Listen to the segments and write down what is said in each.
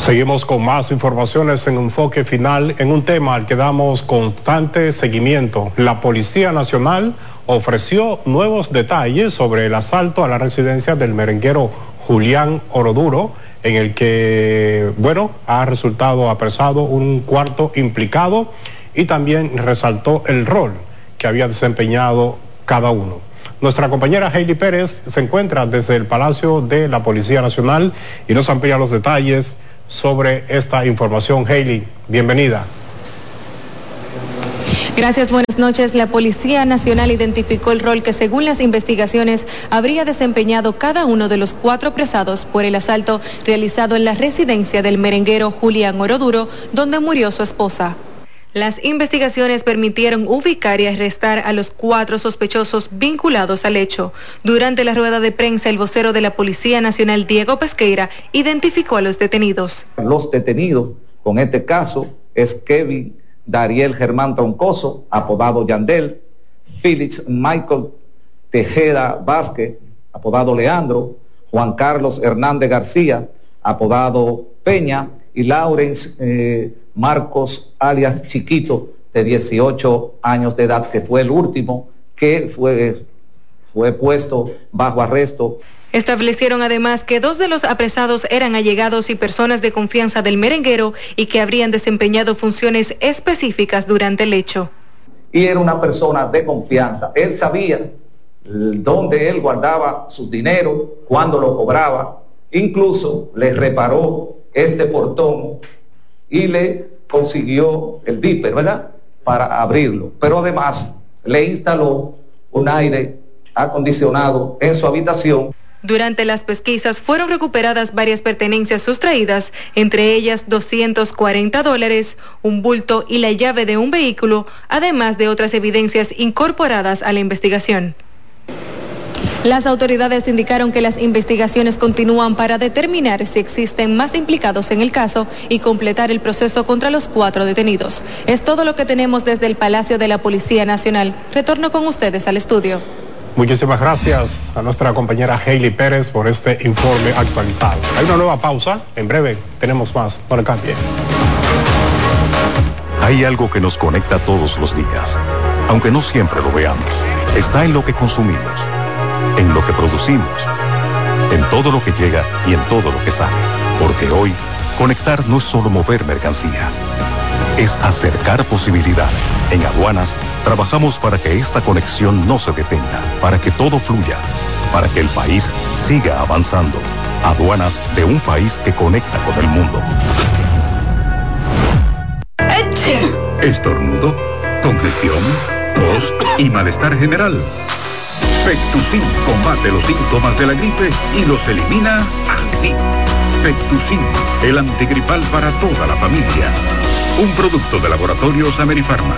Seguimos con más informaciones en Enfoque Final en un tema al que damos constante seguimiento. La Policía Nacional ofreció nuevos detalles sobre el asalto a la residencia del merenguero Julián Oroduro, en el que, ha resultado apresado un cuarto implicado y también resaltó el rol que había desempeñado cada uno. Nuestra compañera Hailey Pérez se encuentra desde el Palacio de la Policía Nacional y nos amplía los detalles sobre esta información. Hailey, bienvenida. Gracias, buenas noches. La Policía Nacional identificó el rol que, según las investigaciones, habría desempeñado cada uno de los 4 apresados por el asalto realizado en la residencia del merenguero Julián Oroduro, donde murió su esposa. Las investigaciones permitieron ubicar y arrestar a los 4 sospechosos vinculados al hecho. Durante la rueda de prensa, el vocero de la Policía Nacional, Diego Pesqueira, identificó a los detenidos. Los detenidos con este caso es Kevin Dariel Germán Troncoso, apodado Yandel, Félix Michael Tejeda Vázquez, apodado Leandro, Juan Carlos Hernández García, apodado Peña, y Lawrence Marcos alias Chiquito, de 18 años de edad, que fue el último que fue puesto bajo arresto. Establecieron además que 2 de los apresados eran allegados y personas de confianza del merenguero y que habrían desempeñado funciones específicas durante el hecho. Y era una persona de confianza. Él sabía dónde él guardaba su dinero, cuándo lo cobraba. Incluso le reparó este portón y le consiguió el viper, ¿verdad?, para abrirlo. Pero además le instaló un aire acondicionado en su habitación. Durante las pesquisas fueron recuperadas varias pertenencias sustraídas, entre ellas $240, un bulto y la llave de un vehículo, además de otras evidencias incorporadas a la investigación. Las autoridades indicaron que las investigaciones continúan para determinar si existen más implicados en el caso y completar el proceso contra los 4 detenidos. Es todo lo que tenemos desde el Palacio de la Policía Nacional. Retorno con ustedes al estudio. Muchísimas gracias a nuestra compañera Hailey Pérez por este informe actualizado. Hay una nueva pausa, en breve tenemos más, no le cambie. Hay algo que nos conecta todos los días, aunque no siempre lo veamos. Está en lo que consumimos, en lo que producimos, en todo lo que llega y en todo lo que sale. Porque hoy, conectar no es solo mover mercancías, es acercar posibilidades. En Aduanas, trabajamos para que esta conexión no se detenga, para que todo fluya, para que el país siga avanzando. Aduanas de un país que conecta con el mundo. Estornudo, congestión, tos y malestar general. Pectusin combate los síntomas de la gripe y los elimina así. Pectusin, el antigripal para toda la familia. Un producto de Laboratorios Amerifarma.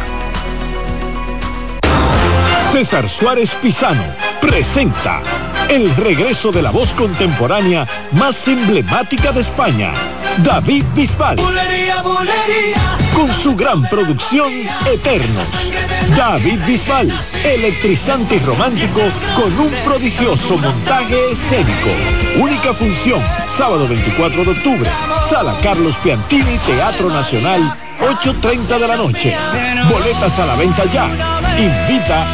César Suárez Pisano presenta el regreso de la voz contemporánea más emblemática de España, David Bisbal. Bulería, bulería. Con su gran producción Eternos. David Bisbal, electrizante y romántico con un prodigioso montaje escénico. Única función, sábado 24 de octubre, Sala Carlos Piantini, Teatro Nacional, 8:30 de la noche. Boletas a la venta ya. Invita.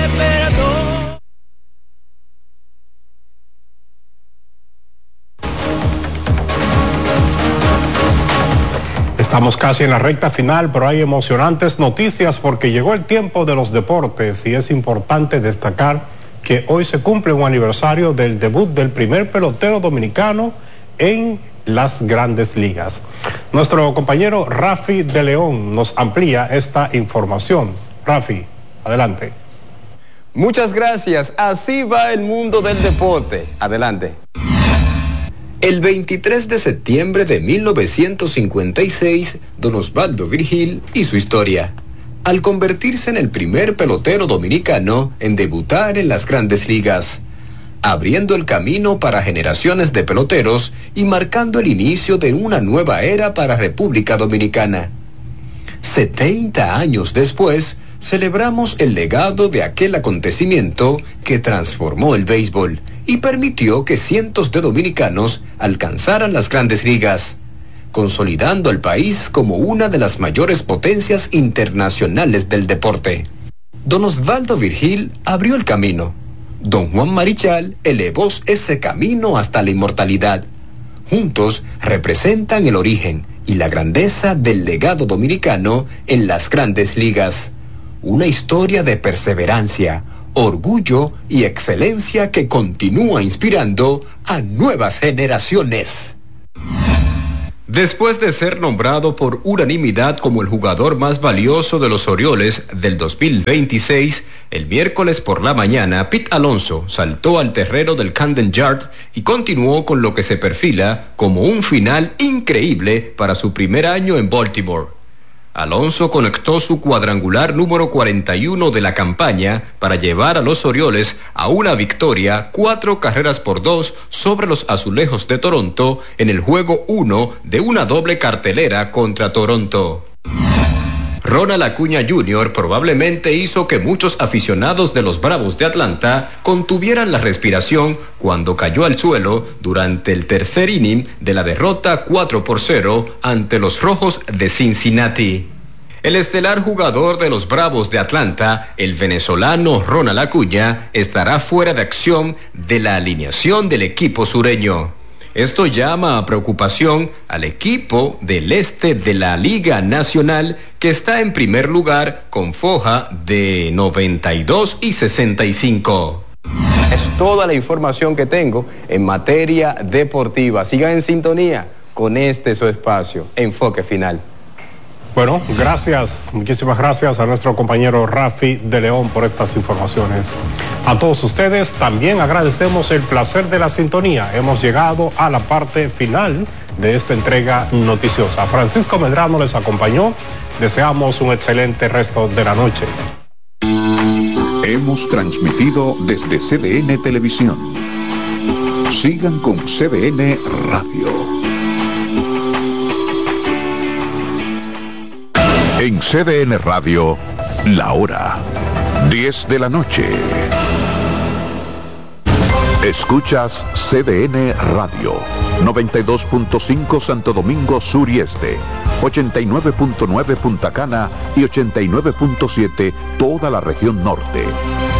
Estamos casi en la recta final, pero hay emocionantes noticias porque llegó el tiempo de los deportes y es importante destacar que hoy se cumple un aniversario del debut del primer pelotero dominicano en las Grandes Ligas. Nuestro compañero Rafi de León nos amplía esta información. Rafi, adelante. Muchas gracias. Así va el mundo del deporte. Adelante. El 23 de septiembre de 1956, don Osvaldo Virgil y su historia, al convertirse en el primer pelotero dominicano en debutar en las Grandes Ligas, abriendo el camino para generaciones de peloteros y marcando el inicio de una nueva era para República Dominicana. 70 años después, celebramos el legado de aquel acontecimiento que transformó el béisbol y permitió que cientos de dominicanos alcanzaran las Grandes Ligas. consolidando al país como una de las mayores potencias internacionales del deporte. Don Osvaldo Virgil abrió el camino. Don Juan Marichal elevó ese camino hasta la inmortalidad. Juntos representan el origen y la grandeza del legado dominicano en las grandes ligas. Una historia de perseverancia, orgullo y excelencia que continúa inspirando a nuevas generaciones. Después de ser nombrado por unanimidad como el jugador más valioso de los Orioles del 2026, el miércoles por la mañana, Pete Alonso saltó al terreno del Camden Yard y continuó con lo que se perfila como un final increíble para su primer año en Baltimore. Alonso conectó su cuadrangular número 41 de la campaña para llevar a los Orioles a una victoria 4-2 sobre los Azulejos de Toronto en el juego 1 de una doble cartelera contra Toronto. Ronald Acuña Jr. probablemente hizo que muchos aficionados de los Bravos de Atlanta contuvieran la respiración cuando cayó al suelo durante el tercer inning de la derrota 4-0 ante los Rojos de Cincinnati. El estelar jugador de los Bravos de Atlanta, el venezolano Ronald Acuña, estará fuera de acción de la alineación del equipo sureño. Esto llama a preocupación al equipo del este de la Liga Nacional, que está en primer lugar con foja de 92-65. Es toda la información que tengo en materia deportiva. Sigan en sintonía con su espacio, Enfoque Final. Bueno, muchísimas gracias a nuestro compañero Rafi de León por estas informaciones. A todos ustedes también agradecemos el placer de la sintonía. Hemos llegado a la parte final de esta entrega noticiosa. Francisco Medrano les acompañó. Deseamos un excelente resto de la noche. Hemos transmitido desde CDN Televisión. Sigan con CDN Radio. En CDN Radio, la hora 10 de la noche. Escuchas CDN Radio, 92.5 Santo Domingo Sur y Este, 89.9 Punta Cana y 89.7 toda la región norte.